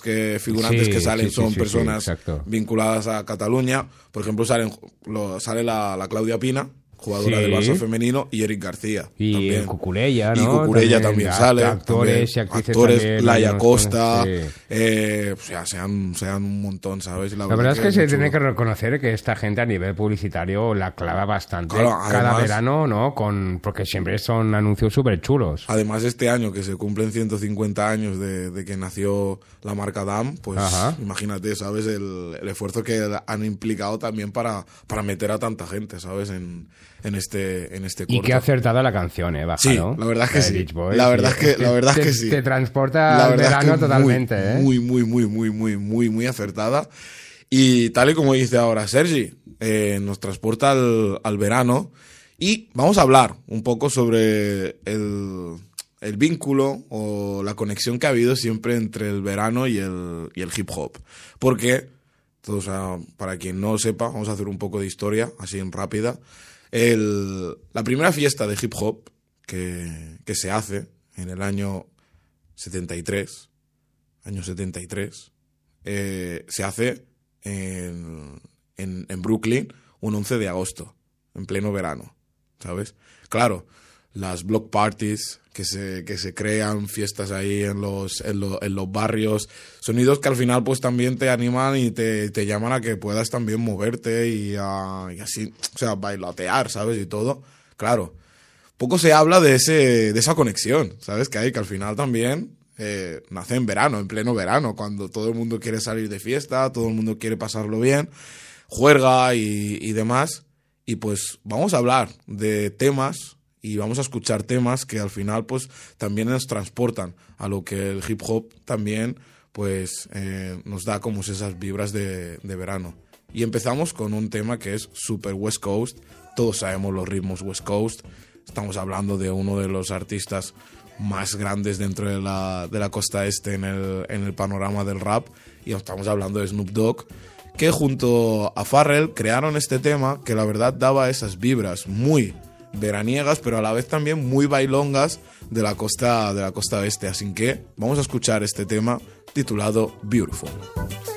figurantes que salen son personas exacto. vinculadas a Cataluña. Por ejemplo, sale la Claudia Pina, jugadora del Barça femenino, y Eric García. Y también. Cucurella, ¿no? Y Cucurella también sale. Actores también. y actrices también. Laia Costa. Sí. Sean un montón, ¿sabes? La verdad es que se tiene que reconocer que esta gente a nivel publicitario la clava bastante. Claro, cada además, verano, ¿no? Porque siempre son anuncios súper chulos. Además, este año que se cumplen 150 años de que nació la marca DAM, pues imagínate, ¿sabes? El esfuerzo que han implicado también para meter a tanta gente, ¿sabes? En este corto. Y qué acertada la canción, Baja, sí, ¿no? la verdad es que sí. Boys, la verdad es que sí. Te transporta al verano totalmente, muy acertada. Y tal y como dice ahora Sergi, nos transporta al verano. Y vamos a hablar un poco sobre el vínculo o la conexión que ha habido siempre entre el verano y el hip hop. Porque, para quien no lo sepa, vamos a hacer un poco de historia, así en rápida. La primera fiesta de hip hop que se hace en el año 73, se hace en Brooklyn un 11 de agosto, en pleno verano, ¿sabes? Claro, las block parties que se crean, fiestas ahí en los barrios, sonidos que al final pues también te animan y te llaman a que puedas también moverte y así, o sea, bailotear, ¿sabes? Y todo. Claro, poco se habla de esa conexión, ¿sabes? Que al final también nace en verano, en pleno verano, cuando todo el mundo quiere salir de fiesta, todo el mundo quiere pasarlo bien, juerga y demás. Y pues vamos a hablar de temas y vamos a escuchar temas que al final pues también nos transportan a lo que el hip hop también pues nos da como esas vibras de verano. Y empezamos con un tema que es super West Coast. Todos sabemos los ritmos West Coast. Estamos hablando de uno de los artistas más grandes dentro de la costa este en el panorama del rap. Y estamos hablando de Snoop Dogg, que junto a Pharrell crearon este tema que la verdad daba esas vibras muy veraniegas, pero a la vez también muy bailongas de la costa oeste. Así que vamos a escuchar este tema titulado Beautiful.